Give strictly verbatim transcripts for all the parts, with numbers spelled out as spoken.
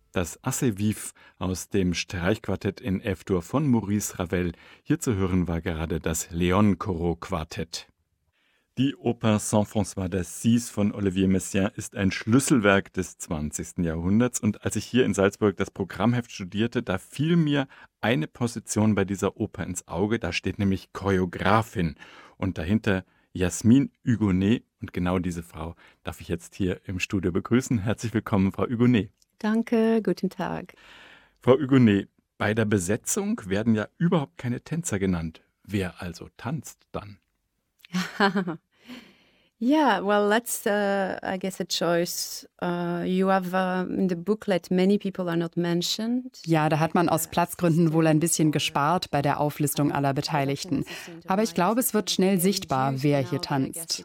Das Assez Vif aus dem Streichquartett in F-Dur von Maurice Ravel. Hier zu hören war gerade das Léon-Corot-Quartett. Die Oper Saint-François d'Assise von Olivier Messiaen ist ein Schlüsselwerk des zwanzigsten Jahrhunderts. Und als ich hier in Salzburg das Programmheft studierte, da fiel mir eine Position bei dieser Oper ins Auge. Da steht nämlich Choreografin und dahinter Jasmin Hugonet. Und genau diese Frau darf ich jetzt hier im Studio begrüßen. Herzlich willkommen, Frau Hugonet. Danke, guten Tag. Frau Hugonet, bei der Besetzung werden ja überhaupt keine Tänzer genannt. Wer also tanzt dann? Yeah, well, that's, uh, I guess, a choice. Uh, you have uh, in the booklet, many people are not mentioned. Ja, da hat man aus Platzgründen wohl ein bisschen gespart bei der Auflistung aller Beteiligten. Aber ich glaube, es wird schnell sichtbar, wer hier tanzt.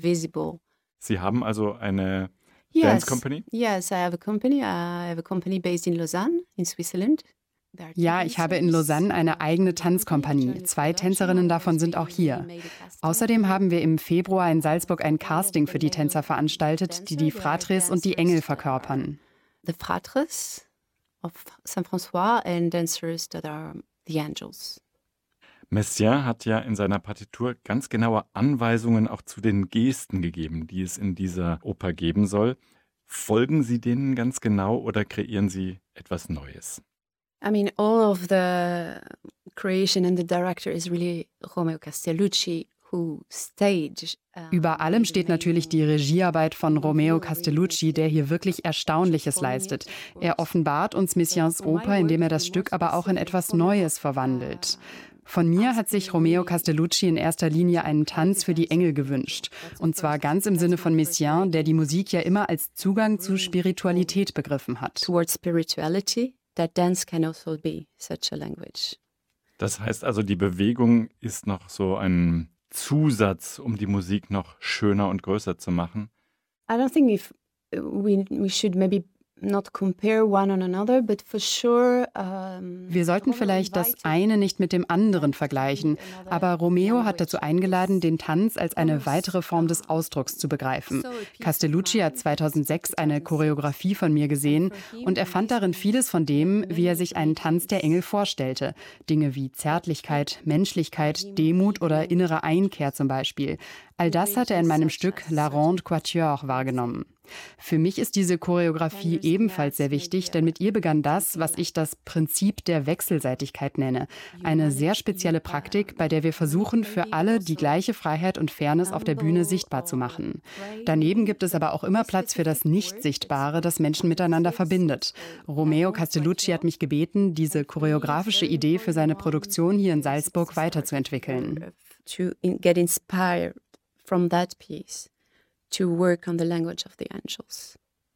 Sie haben also eine Yes, Dance Company? Yes, I have a company. I have a company based in Lausanne, in Switzerland. Ja, ich habe in Lausanne eine eigene Tanzkompanie. Zwei Tänzerinnen davon sind auch hier. Außerdem haben wir im Februar in Salzburg ein Casting für die Tänzer veranstaltet, die die Fratres und die Engel verkörpern. The Fratres of Saint François and dancers that are the angels. Messiaen hat ja in seiner Partitur ganz genaue Anweisungen auch zu den Gesten gegeben, die es in dieser Oper geben soll. Folgen Sie denen ganz genau oder kreieren Sie etwas Neues? I mean, all of the creation and the director is really Romeo Castellucci, who staged. Über allem steht natürlich die Regiearbeit von Romeo Castellucci, der hier wirklich Erstaunliches leistet. Er offenbart uns Messiaens Oper, indem er das Stück aber auch in etwas Neues verwandelt. Von mir hat sich Romeo Castellucci in erster Linie einen Tanz für die Engel gewünscht. Und zwar ganz im Sinne von Messiaen, der die Musik ja immer als Zugang zu Spiritualität begriffen hat. Towards spirituality, that dance can also be such a language. Das heißt also, die Bewegung ist noch so ein Zusatz, um die Musik noch schöner und größer zu machen? I don't think if we, we should maybe not compare one on another, but for sure. Um, Wir sollten vielleicht das eine nicht mit dem anderen vergleichen, aber Romeo hat dazu eingeladen, den Tanz als eine weitere Form des Ausdrucks zu begreifen. Castellucci hat zweitausendsechs eine Choreografie von mir gesehen und er fand darin vieles von dem, wie er sich einen Tanz der Engel vorstellte. Dinge wie Zärtlichkeit, Menschlichkeit, Demut oder innere Einkehr zum Beispiel. All das hat er in meinem Stück La Ronde Quatuor wahrgenommen. Für mich ist diese Choreografie ebenfalls sehr wichtig, denn mit ihr begann das, was ich das Prinzip der Wechselseitigkeit nenne. Eine sehr spezielle Praktik, bei der wir versuchen, für alle die gleiche Freiheit und Fairness auf der Bühne sichtbar zu machen. Daneben gibt es aber auch immer Platz für das Nicht-Sichtbare, das Menschen miteinander verbindet. Romeo Castellucci hat mich gebeten, diese choreografische Idee für seine Produktion hier in Salzburg weiterzuentwickeln. To get inspired from that piece. To work on the language of the angels.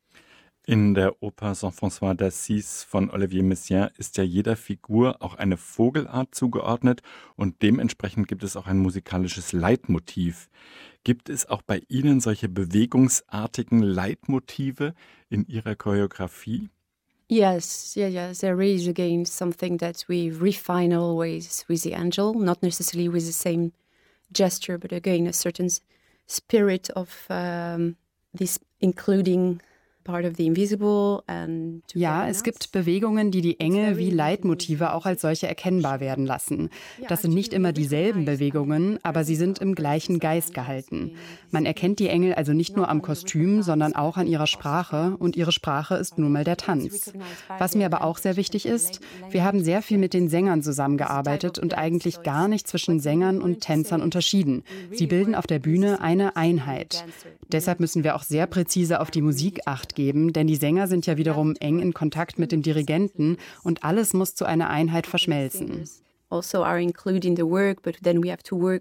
In der Oper Saint-François d'Assise von Olivier Messiaen ist ja jeder Figur auch eine Vogelart zugeordnet und dementsprechend gibt es auch ein musikalisches Leitmotiv. Gibt es auch bei Ihnen solche bewegungsartigen Leitmotive in Ihrer Choreografie? Yes, yeah, yeah. There is again something that we refine always with the angel, not necessarily with the same gesture, but again a certain spirit of um, this including part of the invisible and ja, es gibt Bewegungen, die die Engel wie Leitmotive auch als solche erkennbar werden lassen. Das sind nicht immer dieselben Bewegungen, aber sie sind im gleichen Geist gehalten. Man erkennt die Engel also nicht nur am Kostüm, sondern auch an ihrer Sprache und ihre Sprache ist nun mal der Tanz. Was mir aber auch sehr wichtig ist, wir haben sehr viel mit den Sängern zusammengearbeitet und eigentlich gar nicht zwischen Sängern und Tänzern unterschieden. Sie bilden auf der Bühne eine Einheit. Deshalb müssen wir auch sehr präzise auf die Musik achten geben, denn die Sänger sind ja wiederum eng in Kontakt mit dem Dirigenten und alles muss zu einer Einheit verschmelzen. Also are included in the work, but then we have to work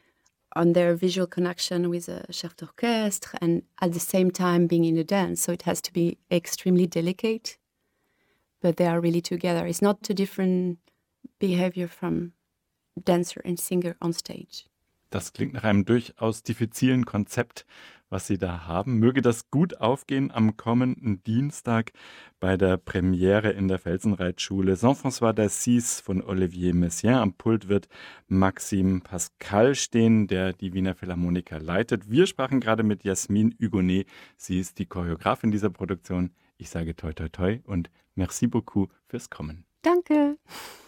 on their visual connection with a chef d'orchestre and at the same time being in the dance, so it has to be extremely delicate, but they are really together. It's not a different behavior from dancer and singer on stage. Das klingt nach einem durchaus diffizilen Konzept, was Sie da haben. Möge das gut aufgehen am kommenden Dienstag bei der Premiere in der Felsenreitschule Saint-François d'Assise von Olivier Messiaen. Am Pult wird Maxime Pascal stehen, der die Wiener Philharmoniker leitet. Wir sprachen gerade mit Jasmin Hugonet. Sie ist die Choreografin dieser Produktion. Ich sage toi toi toi und merci beaucoup fürs Kommen. Danke.